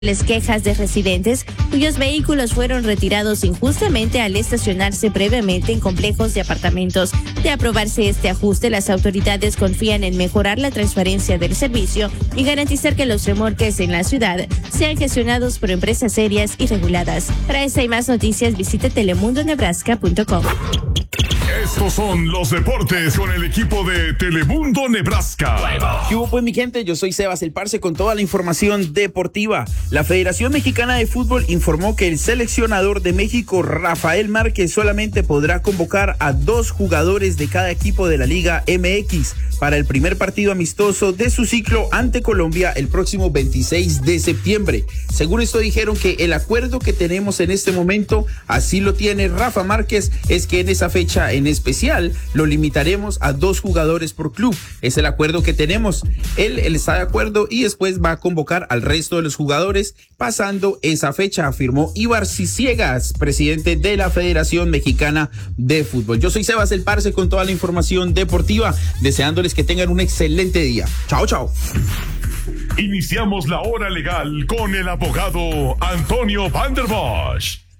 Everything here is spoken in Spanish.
las quejas de residentes cuyos vehículos fueron retirados injustamente al estacionarse previamente en complejos de apartamentos. De aprobarse este ajuste, las autoridades confían en mejorar la transparencia del servicio y garantizar que los remolques en la ciudad sean gestionados por empresas serias y reguladas. Para esta y más noticias, visite telemundonebraska.com. Estos son los deportes con el equipo de Telemundo Nebraska. ¿Qué hubo, pues, mi gente? Yo soy Sebas el Parce con toda la información deportiva. La Federación Mexicana de Fútbol informó que el seleccionador de México, Rafael Márquez, solamente podrá convocar a 2 jugadores de cada equipo de la Liga MX para el primer partido amistoso de su ciclo ante Colombia el próximo 26 de septiembre. Según esto dijeron que el acuerdo que tenemos en este momento, así lo tiene Rafa Márquez, es que en esa fecha en especial lo limitaremos a 2 jugadores por club. Es el acuerdo que tenemos. Él está de acuerdo y después va a convocar al resto de los jugadores pasando esa fecha, afirmó Ibar Ciciegas, presidente de la Federación Mexicana de Fútbol. Yo soy Sebas el Parce con toda la información deportiva, deseándoles que tengan un excelente día. Chao, chao. Iniciamos la hora legal con el abogado Antonio Van der Bosch.